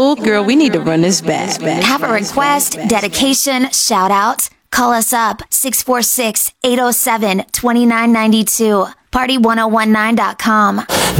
Ooh, girl, we need to run this back. Have a request, dedication, shout out? Call us up 646-807-2992. Party1019.com.